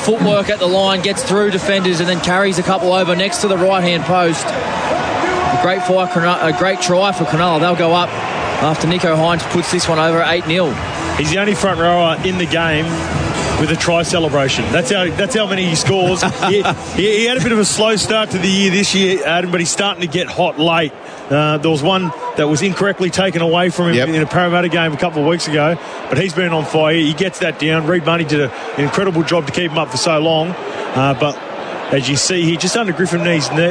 footwork at the line, gets through defenders and then carries a couple over next to the right-hand post. A great try for Cronulla. They'll go up after Nico Hines puts this one over 8-0. He's the only front rower in the game with a try celebration. That's how many he scores. he had a bit of a slow start to the year this year, Adam, but he's starting to get hot late. There was one that was incorrectly taken away from him in a Parramatta game a couple of weeks ago, but he's been on fire. He gets that down. Reid Money did an incredible job to keep him up for so long, but as you see here, just under Griffin Neem's knee,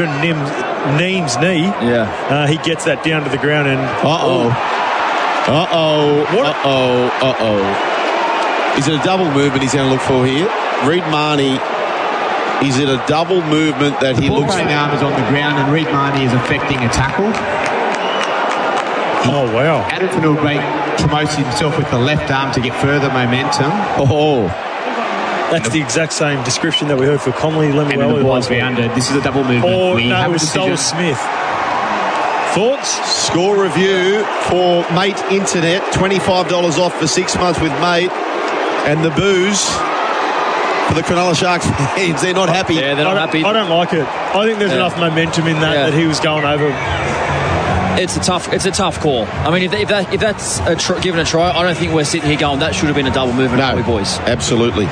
he gets that down to the ground and... Is it a double movement he's going to look for here? Reid Marnie, is it a double movement that he looks for? The arm is on the ground and Reid Marnie is affecting a tackle. Oh, wow. Adam Fanua promotes himself with the left arm to get further momentum. That's the exact same description that we heard for Conley Lemuelu last week. This is a double movement. It was Sol Smith. Thoughts? Score review for Mate Internet. $25 off for 6 months with Mate. And the booze for the Cronulla Sharks fans. They're not happy. Yeah, they're not happy. I don't like it. I think there's enough momentum in that he was going over. It's a tough call. I mean, if that's given a try, I don't think we're sitting here going, that should have been a double movement, aren't we, boys? Absolutely.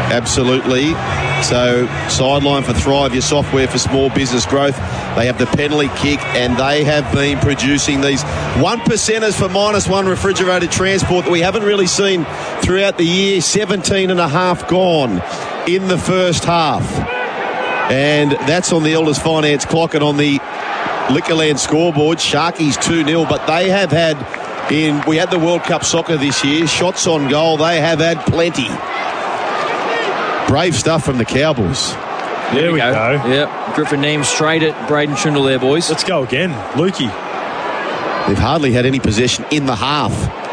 So, sideline for Thrive, your software for small business growth. They have the penalty kick, and they have been producing these 1%ers for -1 refrigerated transport that we haven't really seen throughout the year. 17.5 gone in the first half. And that's on the Elders Finance clock and on the Liquorland scoreboard. Sharkies 2-0, but they have had, we had the World Cup soccer this year, shots on goal, they have had plenty. Brave stuff from the Cowboys. There we go. Yep, Griffin Neem straight at Braden Trindle there, boys. Let's go again. Lukey. They've hardly had any possession in the half.